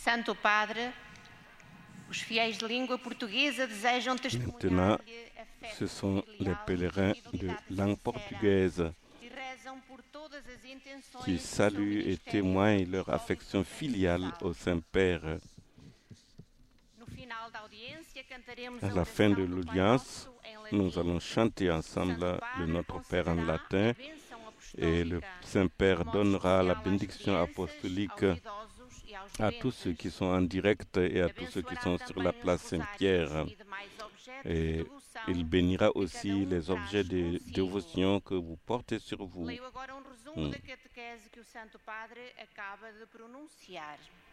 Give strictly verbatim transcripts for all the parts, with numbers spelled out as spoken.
Santo Padre, os fiéis de língua portuguesa desejam Maintenant, testemunhar-lhe a ce fé sont les filial pèlerins e de fidelidade langue sincera portugaise e rezam por todas as intenções qui do seu saluent et ministério témoignent leur apostólico affection filiale universal. au Saint-Père. No final da audiência, cantaremos À a la fin de oração do Pai l'audience, Nosso em latim. nous allons chanter O ensemble Santo le Padre Notre Père en concederá latin a bênção et le apostólica Saint-Père de modo donnera la especial às bénédiction crianças, apostolique aos idosos e aos à tous ceux doentes. qui sont en direct et à tous ceux qui Abençoará sont sur la também os place rosários Saint-Pierre. e demais objetos de Et devoção il bénira que aussi cada um les objets traz de consigo. dévotion que vous portez sur vous. Leio agora um resumo Hum. da catequese que o Santo Padre acaba de pronunciar.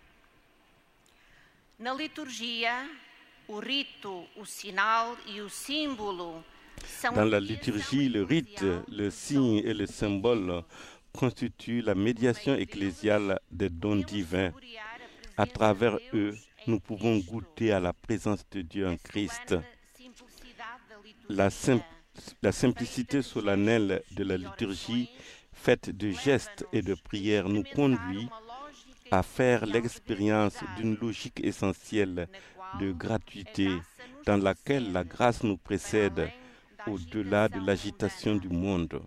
Na liturgia, o rito, o sinal e o símbolo são Dans la a mediação liturgie, le rite, eclesial le dos signe dons et le divinos. symbole constituent la médiation ecclésiale des dons Podemos divins. saborear a À presença travers de eux, Deus em nous pouvons Cristo. goûter à la présence de Dieu en A Christ. solene simplicidade da La, sim- liturgia, la simplicité solennelle de la liturgie, faite de gestes et de prières, nous conduit à faire l'expérience d'une logique essentielle de gratuité dans laquelle la grâce nous précède au-delà de l'agitation du monde.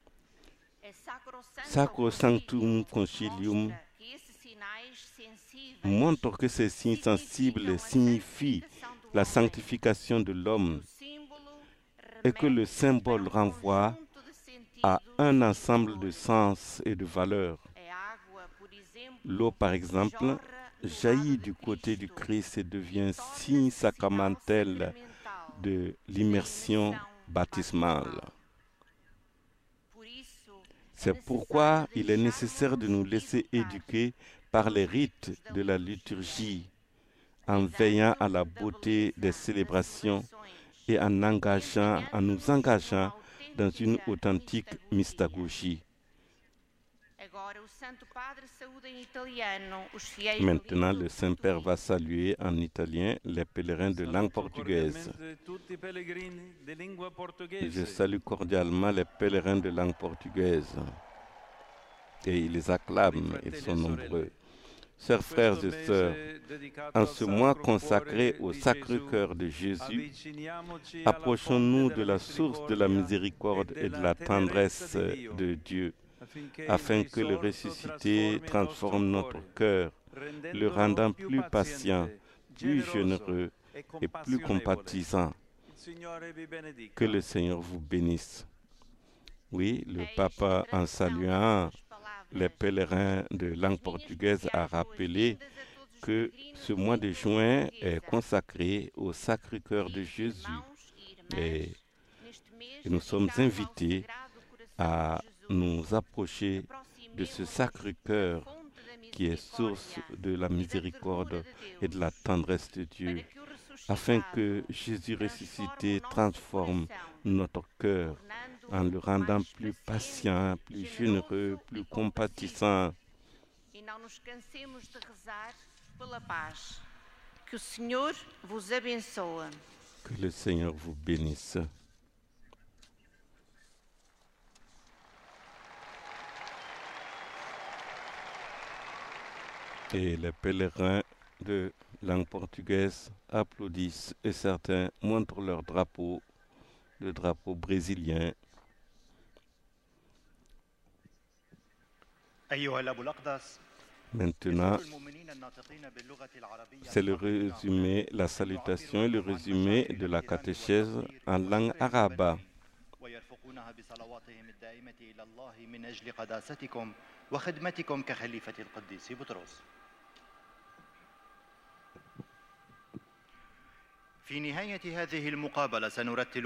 Sacrosanctum Concilium montre que ces signes sensibles signifient la sanctification de l'homme et que le symbole renvoie à un ensemble de sens et de valeurs. L'eau, par exemple, jaillit du côté du Christ et devient signe sacramentel de l'immersion baptismale. C'est pourquoi il est nécessaire de nous laisser éduquer par les rites de la liturgie, en veillant à la beauté des célébrations et en, engageant, en nous engageant dans une authentique mystagogie. Maintenant, le Saint-Père va saluer en italien les pèlerins de langue portugaise. Je salue cordialement les pèlerins de langue portugaise. Et ils les acclament, ils sont nombreux. Chers frères et sœurs, en ce mois consacré au Sacré-Cœur de Jésus, approchons-nous de la source de la miséricorde et de la tendresse de Dieu, afin que le ressuscité transforme notre cœur, le rendant plus patient, plus généreux et plus compatissant. Que le Seigneur vous bénisse. Oui, le Papa, en saluant les pèlerins de langue portugaise, a rappelé que ce mois de juin est consacré au Sacré-Cœur de Jésus. Et, et nous sommes invités à nous approcher de ce Sacré-Cœur qui est source de la miséricorde et de la tendresse de Dieu, afin que Jésus ressuscité transforme notre cœur en le rendant plus patient, plus généreux, plus compatissant. E não nos cansemos de rezar pela paz. Que o Senhor vos abençoe. Que le Seigneur vous bénisse. Et les pèlerins de langue portugaise applaudissent et certains montrent leur drapeau, le drapeau brésilien. Maintenant, c'est le résumé, la salutation et le résumé de la catéchèse en langue arabe. ويرفقونها بصلواتهم الدائمة إلى الله من أجل قداستكم وخدمتكم كخليفة القديس بطرس. في نهاية هذه المقابلة سنرتل